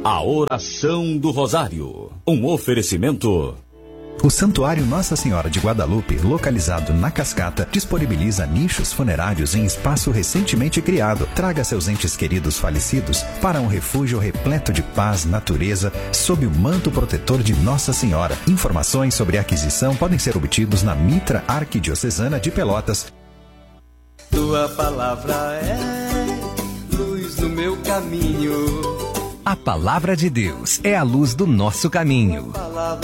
A oração do Rosário. Um oferecimento. O Santuário Nossa Senhora de Guadalupe, localizado na Cascata, disponibiliza nichos funerários em espaço recentemente criado. Traga seus entes queridos falecidos para um refúgio repleto de paz, natureza, sob o manto protetor de Nossa Senhora. Informações sobre aquisição podem ser obtidos na Mitra Arquidiocesana de Pelotas. Tua palavra é luz no meu caminho. A palavra de Deus é a luz do nosso caminho.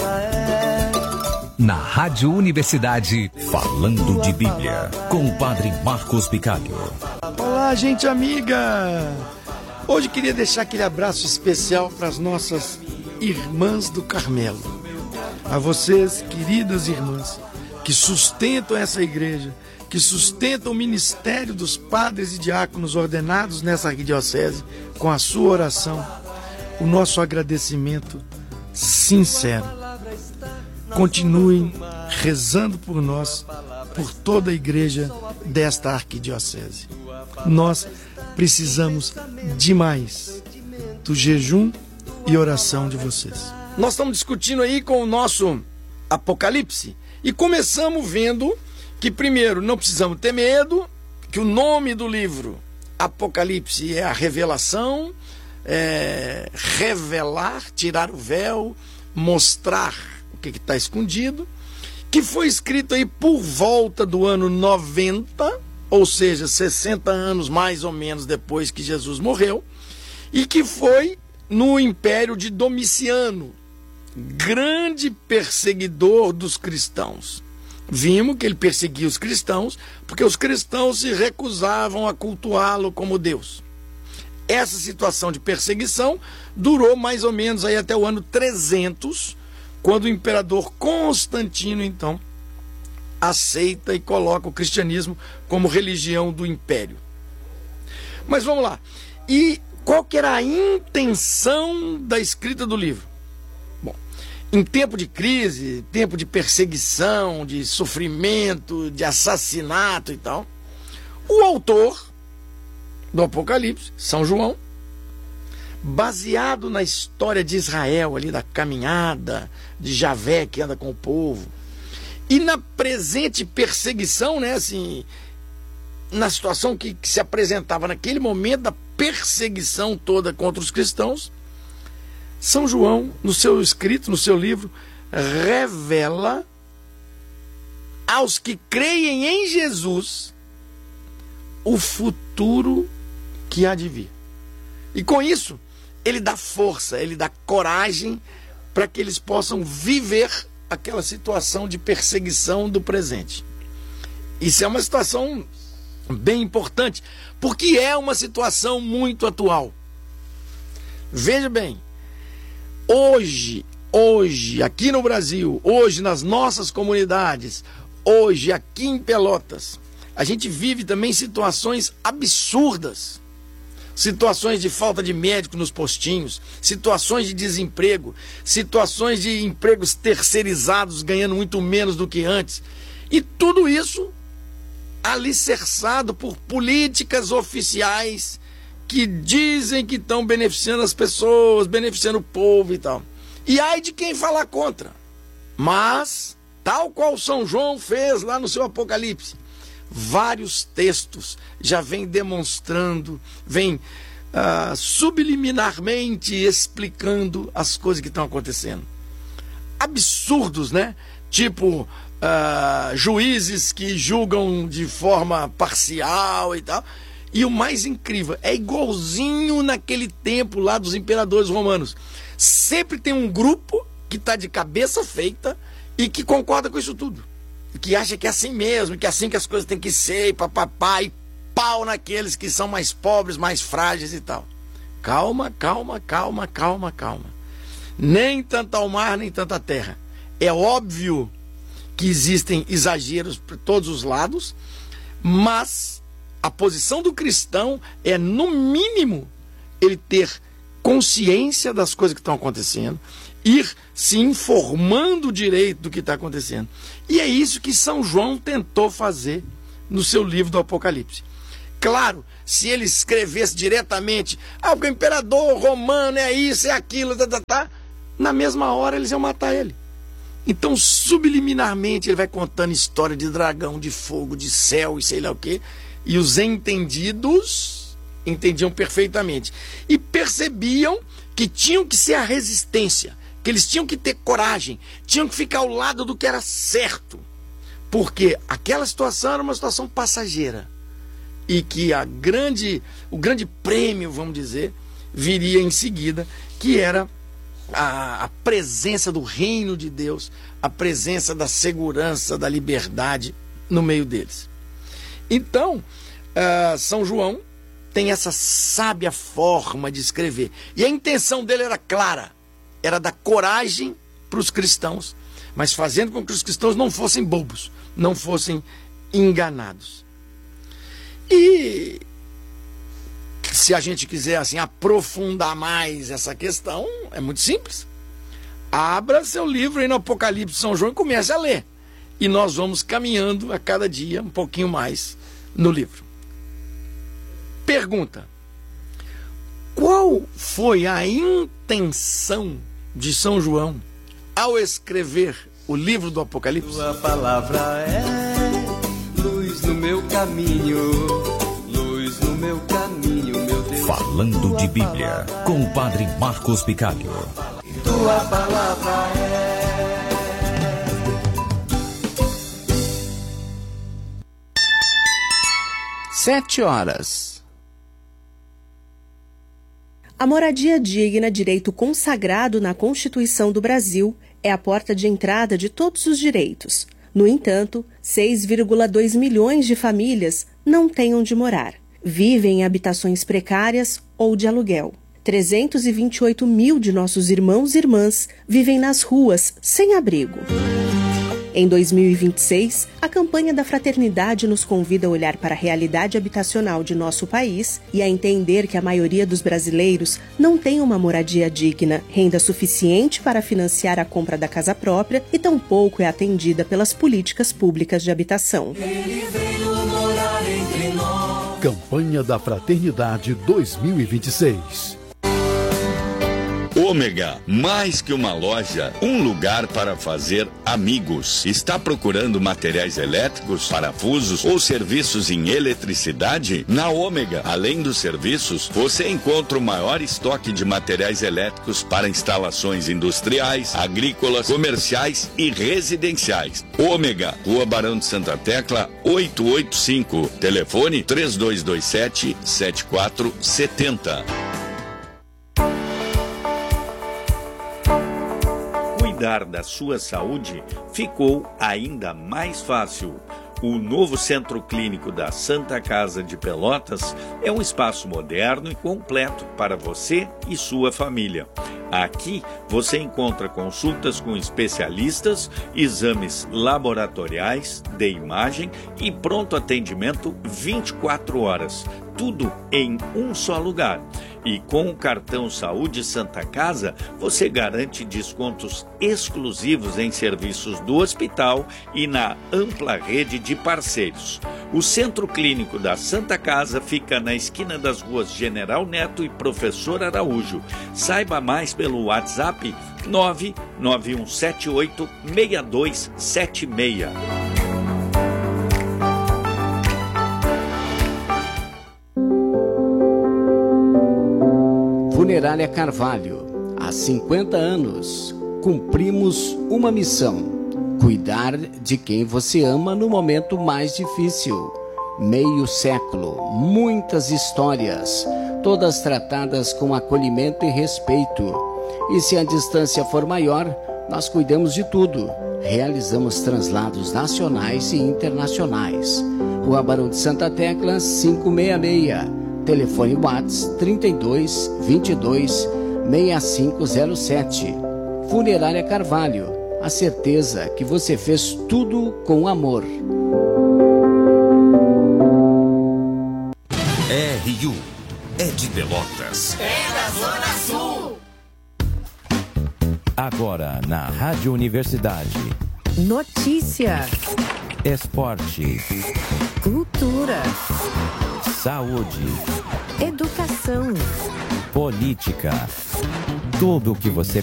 Na Rádio Universidade, Falando de Bíblia, com o Padre Marcos Picalho. Olá, gente amiga! Hoje queria deixar aquele abraço especial para as nossas irmãs do Carmelo. A vocês, queridas irmãs, que sustentam essa igreja, que sustentam o ministério dos padres e diáconos ordenados nessa arquidiocese, com a sua oração, o nosso agradecimento sincero. Continuem rezando por nós, por toda a igreja desta arquidiocese. Nós precisamos demais do jejum e oração de vocês. Nós estamos discutindo aí com o nosso Apocalipse e começamos vendo que, primeiro, não precisamos ter medo, que o nome do livro Apocalipse é a revelação, revelar, tirar o véu, mostrar o que está escondido, que foi escrito aí por volta do ano 90, ou seja, 60 anos mais ou menos depois que Jesus morreu, e que foi no Império de Domiciano, grande perseguidor dos cristãos. Vimos que ele perseguia os cristãos porque os cristãos se recusavam a cultuá-lo como Deus. Essa situação de perseguição durou mais ou menos aí até o ano 300, quando o imperador Constantino, então, aceita e coloca o cristianismo como religião do império. Mas vamos lá. E qual que era a intenção da escrita do livro? Bom, em tempo de crise, tempo de perseguição, de sofrimento, de assassinato e tal, o autor do Apocalipse, São João, baseado na história de Israel, ali da caminhada de Javé que anda com o povo, e na presente perseguição, né, assim, na situação que se apresentava naquele momento da perseguição toda contra os cristãos, São João, no seu escrito, no seu livro, revela aos que creem em Jesus o futuro que há de vir. E com isso, ele dá força, ele dá coragem para que eles possam viver aquela situação de perseguição do presente. Isso é uma situação bem importante, porque é uma situação muito atual. Veja bem, hoje, aqui no Brasil, hoje nas nossas comunidades, hoje aqui em Pelotas, a gente vive também situações absurdas. Situações de falta de médico nos postinhos, situações de desemprego, situações de empregos terceirizados ganhando muito menos do que antes. E tudo isso alicerçado por políticas oficiais que dizem que estão beneficiando as pessoas, beneficiando o povo e tal. E ai de quem falar contra. Mas, tal qual São João fez lá no seu Apocalipse, vários textos já vêm demonstrando, vêm subliminarmente explicando as coisas que estão acontecendo. Absurdos, né? Tipo, juízes que julgam de forma parcial e tal. E o mais incrível, é igualzinho naquele tempo lá dos imperadores romanos. Sempre tem um grupo que está de cabeça feita e que concorda com isso tudo. Que acha que é assim mesmo, que é assim que as coisas têm que ser, e papapá, e pau naqueles que são mais pobres, mais frágeis e tal. Calma. Nem tanto ao mar, nem tanta terra. É óbvio que existem exageros por todos os lados, mas a posição do cristão é, no mínimo, ele ter consciência das coisas que estão acontecendo, ir se informando direito do que está acontecendo. E é isso que São João tentou fazer no seu livro do Apocalipse. claro se ele escrevesse diretamente, porque o imperador romano é isso, é aquilo, na mesma hora eles iam matar ele. Então, subliminarmente, ele vai contando história de dragão, de fogo, de céu e sei lá o quê, e os entendidos entendiam perfeitamente. E percebiam que tinham que ser a resistência, que eles tinham que ter coragem, tinham que ficar ao lado do que era certo, porque aquela situação era uma situação passageira e que o grande prêmio, vamos dizer, viria em seguida, que era a presença do reino de Deus, a presença da segurança, da liberdade no meio deles. Então, São João tem essa sábia forma de escrever. E a intenção dele era clara, era dar coragem para os cristãos, mas fazendo com que os cristãos não fossem bobos, não fossem enganados. E se a gente quiser assim aprofundar mais essa questão, é muito simples. Abra seu livro aí no Apocalipse de São João e comece a ler. E nós vamos caminhando a cada dia um pouquinho mais no livro. Pergunta: qual foi a intenção de São João ao escrever o livro do Apocalipse? Tua palavra é luz no meu caminho, luz no meu caminho, meu Deus. Falando de Bíblia, com o Padre Marcos Picalho. Tua palavra é... 7h. A moradia digna, direito consagrado na Constituição do Brasil, é a porta de entrada de todos os direitos. No entanto, 6,2 milhões de famílias não têm onde morar. Vivem em habitações precárias ou de aluguel. 328 mil de nossos irmãos e irmãs vivem nas ruas sem abrigo. Em 2026, a campanha da Fraternidade nos convida a olhar para a realidade habitacional de nosso país e a entender que a maioria dos brasileiros não tem uma moradia digna, renda suficiente para financiar a compra da casa própria e tampouco é atendida pelas políticas públicas de habitação. Ele veio morar entre nós. Campanha da Fraternidade 2026. Ômega, mais que uma loja, um lugar para fazer amigos. Está procurando materiais elétricos, parafusos ou serviços em eletricidade? Na Ômega, além dos serviços, você encontra o maior estoque de materiais elétricos para instalações industriais, agrícolas, comerciais e residenciais. Ômega, Rua Barão de Santa Tecla, 885. Telefone 3227-7470. Cuidar da sua saúde ficou ainda mais fácil. O novo Centro Clínico da Santa Casa de Pelotas é um espaço moderno e completo para você e sua família. Aqui você encontra consultas com especialistas, exames laboratoriais, de imagem e pronto atendimento 24 horas. Tudo em um só lugar. E com o cartão Saúde Santa Casa, você garante descontos exclusivos em serviços do hospital e na ampla rede de parceiros. O Centro Clínico da Santa Casa fica na esquina das ruas General Neto e Professor Araújo. Saiba mais pelo WhatsApp 991786276. Funerária Carvalho. Há 50 anos, cumprimos uma missão: cuidar de quem você ama no momento mais difícil. Meio século, muitas histórias, todas tratadas com acolhimento e respeito. E se a distância for maior, nós cuidamos de tudo. Realizamos translados nacionais e internacionais. Rua Barão de Santa Tecla, 566. Telefone WhatsApp 32 22 6507. Funerária Carvalho. A certeza que você fez tudo com amor. RU é de Pelotas. É da Zona Sul. Agora na Rádio Universidade. Notícia. Esporte. Cultura. saúde, educação, política. Tudo o que você